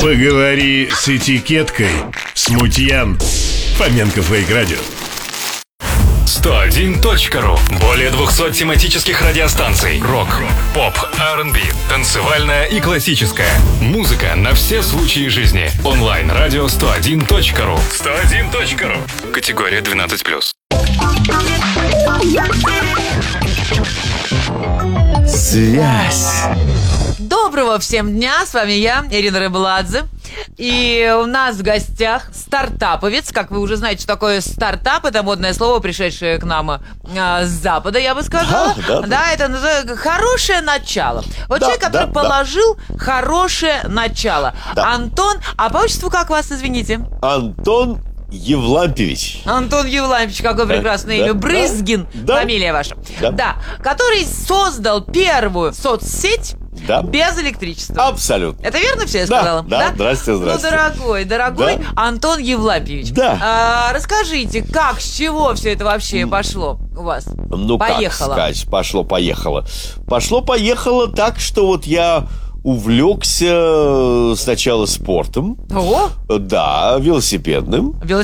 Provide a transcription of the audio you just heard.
Поговори с этикеткой. Смутьян. Фоменко Фейк Радио. 101.ru. Более 200 тематических радиостанций. Рок, поп, R&B, танцевальная и классическая. Музыка на все случаи жизни. Онлайн-радио 101.ru. 101.ru. Категория 12+. Связь. Доброго всем дня, с вами я, Ирина Рыбаладзе. И у нас в гостях стартаповец. Как вы уже знаете, что такое стартап. Это модное слово, пришедшее к нам с Запада, я бы сказала. Да, это называется хорошее начало. Вот человек, который положил хорошее начало. Антон, а по отчеству как вас, извините? Антон Евлампьевич. Антон Евлампьевич, какое прекрасное имя. Брызгин, фамилия ваша. Да, который создал первую соцсеть без электричества. Абсолютно. Это верно все я сказала? Да. Здрасте. Ну, дорогой Антон Евлампьевич. Расскажите, как, с чего все это вообще пошло у вас? Ну, поехало. Как сказать, пошло-поехало. Пошло-поехало так, что вот я увлекся сначала спортом. Ого! Да, велосипедным.